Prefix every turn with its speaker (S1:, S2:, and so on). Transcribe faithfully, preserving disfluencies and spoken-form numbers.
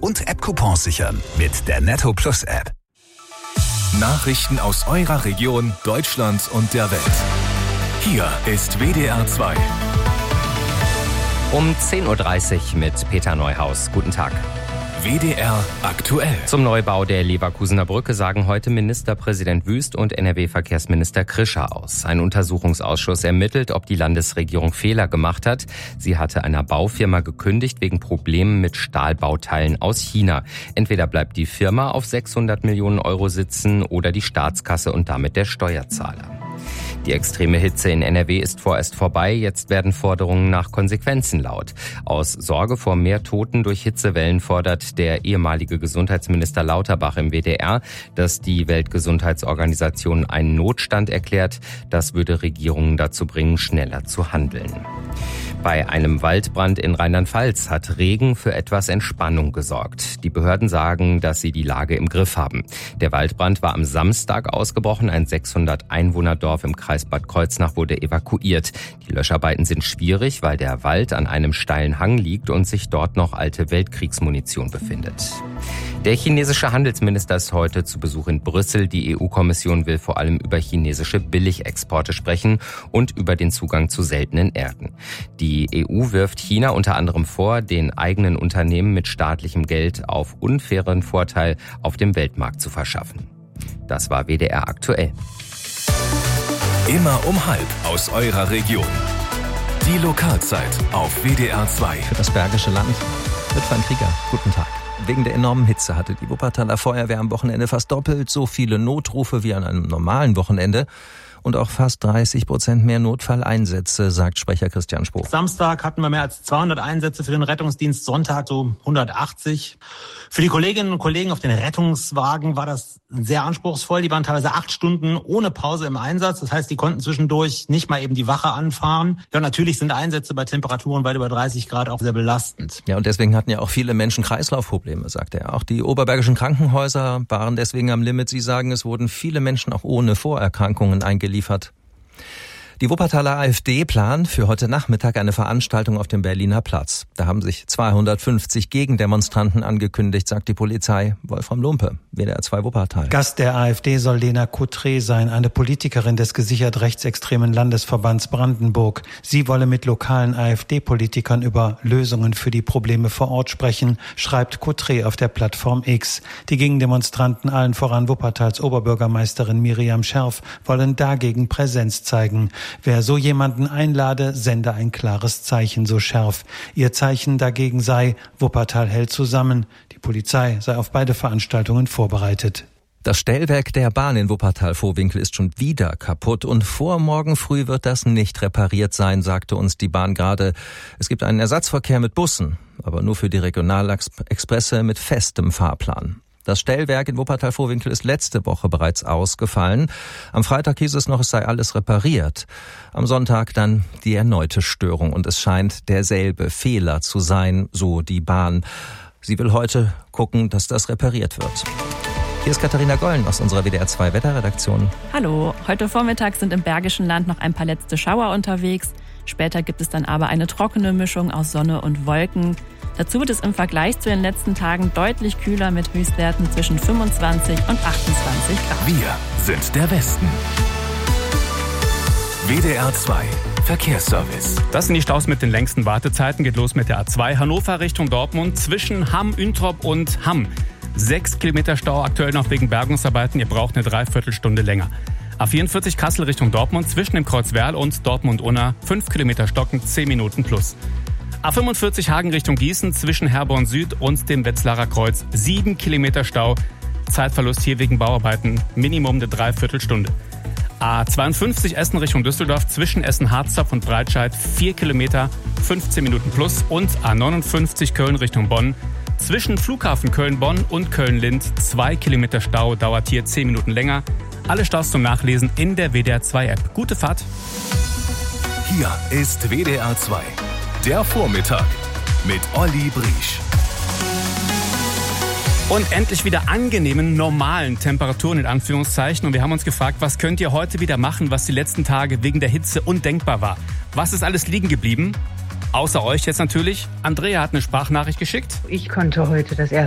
S1: und App-Coupons sichern mit der Netto Plus App.
S2: Nachrichten aus eurer Region, Deutschland und der Welt. Hier ist W D R zwei.
S3: Um zehn Uhr dreißig mit Peter Neuhaus. Guten Tag.
S2: W D R aktuell.
S3: Zum Neubau der Leverkusener Brücke sagen heute Ministerpräsident Wüst und N R W-Verkehrsminister Krischer aus. Ein Untersuchungsausschuss ermittelt, ob die Landesregierung Fehler gemacht hat. Sie hatte einer Baufirma gekündigt wegen Problemen mit Stahlbauteilen aus China. Entweder bleibt die Firma auf sechshundert Millionen Euro sitzen oder die Staatskasse und damit der Steuerzahler. Die extreme Hitze in N R W ist vorerst vorbei. Jetzt werden Forderungen nach Konsequenzen laut. Aus Sorge vor mehr Toten durch Hitzewellen fordert der ehemalige Gesundheitsminister Lauterbach im W D R, dass die Weltgesundheitsorganisation einen Notstand erklärt. Das würde Regierungen dazu bringen, schneller zu handeln. Bei einem Waldbrand in Rheinland-Pfalz hat Regen für etwas Entspannung gesorgt. Die Behörden sagen, dass sie die Lage im Griff haben. Der Waldbrand war am Samstag ausgebrochen. Ein sechshundert Einwohner-Dorf im Kreis Bad Kreuznach wurde evakuiert. Die Löscharbeiten sind schwierig, weil der Wald an einem steilen Hang liegt und sich dort noch alte Weltkriegsmunition befindet. Der chinesische Handelsminister ist heute zu Besuch in Brüssel. Die E U-Kommission will vor allem über chinesische Billigexporte sprechen und über den Zugang zu seltenen Erden. Die E U wirft China unter anderem vor, den eigenen Unternehmen mit staatlichem Geld auf unfairen Vorteil auf dem Weltmarkt zu verschaffen. Das war W D R aktuell.
S2: Immer um halb aus eurer Region. Die Lokalzeit auf W D R zwei.
S4: Für das Bergische Land mit Van Krieger. Guten Tag. Wegen der enormen Hitze hatte die Wuppertaler Feuerwehr am Wochenende fast doppelt so viele Notrufe wie an einem normalen Wochenende. Und auch fast dreißig Prozent mehr Notfalleinsätze, sagt Sprecher Christian Spoh.
S5: Samstag hatten wir mehr als zweihundert Einsätze für den Rettungsdienst, Sonntag so hundertachtzig. Für die Kolleginnen und Kollegen auf den Rettungswagen war das sehr anspruchsvoll. Die waren teilweise acht Stunden ohne Pause im Einsatz. Das heißt, die konnten zwischendurch nicht mal eben die Wache anfahren. Ja, natürlich sind Einsätze bei Temperaturen weit über dreißig Grad auch sehr belastend.
S4: Ja, und deswegen hatten ja auch viele Menschen Kreislaufprobleme, sagt er. Auch die oberbergischen Krankenhäuser waren deswegen am Limit. Sie sagen, es wurden viele Menschen auch ohne Vorerkrankungen eingeliefert. Liefert. Die Wuppertaler AfD plant für heute Nachmittag eine Veranstaltung auf dem Berliner Platz. Da haben sich zweihundertfünfzig Gegendemonstranten angekündigt, sagt die Polizei. Wolfram Lumpe, W D R zwei Wuppertal.
S6: Gast der AfD soll Lena Coutré sein, eine Politikerin des gesichert rechtsextremen Landesverbands Brandenburg. Sie wolle mit lokalen AfD-Politikern über Lösungen für die Probleme vor Ort sprechen, schreibt Coutré auf der Plattform X. Die Gegendemonstranten, allen voran Wuppertals Oberbürgermeisterin Miriam Scherf, wollen dagegen Präsenz zeigen. Wer so jemanden einlade, sende ein klares Zeichen, so Scherf. Ihr Zeichen dagegen sei, Wuppertal hält zusammen. Die Polizei sei auf beide Veranstaltungen vorbereitet.
S4: Das Stellwerk der Bahn in Wuppertal-Vohwinkel ist schon wieder kaputt und vor morgen früh wird das nicht repariert sein, sagte uns die Bahn gerade. Es gibt einen Ersatzverkehr mit Bussen, aber nur für die Regionalexpresse mit festem Fahrplan. Das Stellwerk in Wuppertal-Vohwinkel ist letzte Woche bereits ausgefallen. Am Freitag hieß es noch, es sei alles repariert. Am Sonntag dann die erneute Störung und es scheint derselbe Fehler zu sein, so die Bahn. Sie will heute gucken, dass das repariert wird. Hier ist Katharina Gollen aus unserer W D R zwei Wetterredaktion.
S7: Hallo, heute Vormittag sind im Bergischen Land noch ein paar letzte Schauer unterwegs. Später gibt es dann aber eine trockene Mischung aus Sonne und Wolken. Dazu wird es im Vergleich zu den letzten Tagen deutlich kühler mit Höchstwerten zwischen fünfundzwanzig und achtundzwanzig Grad.
S2: Wir sind der Westen. W D R zwei Verkehrsservice.
S8: Das sind die Staus mit den längsten Wartezeiten. Geht los mit der A zwei Hannover Richtung Dortmund zwischen Hamm, Üntrop und Hamm. Sechs Kilometer Stau aktuell noch wegen Bergungsarbeiten. Ihr braucht eine Dreiviertelstunde länger. A vierundvierzig Kassel Richtung Dortmund zwischen dem Kreuz Werl und Dortmund-Unna. Fünf Kilometer stocken, zehn Minuten plus. A fünfundvierzig Hagen Richtung Gießen zwischen Herborn Süd und dem Wetzlarer Kreuz. Sieben Kilometer Stau. Zeitverlust hier wegen Bauarbeiten. Minimum eine Dreiviertelstunde. A zweiundfünfzig Essen Richtung Düsseldorf zwischen Essen-Harzopf und Breitscheid. Vier Kilometer, fünfzehn Minuten plus. Und A neunundfünfzig Köln Richtung Bonn. Zwischen Flughafen Köln-Bonn und Köln-Lind. Zwei Kilometer Stau, dauert hier zehn Minuten länger. Alle Staus zum Nachlesen in der W D R zwei App. Gute Fahrt.
S2: Hier ist W D R zwei. Der Vormittag mit Olli Briesch.
S8: Und endlich wieder angenehmen, normalen Temperaturen in Anführungszeichen. Und wir haben uns gefragt, was könnt ihr heute wieder machen, was die letzten Tage wegen der Hitze undenkbar war? Was ist alles liegen geblieben? Außer euch jetzt natürlich. Andrea hat eine Sprachnachricht geschickt.
S9: Ich konnte heute das erste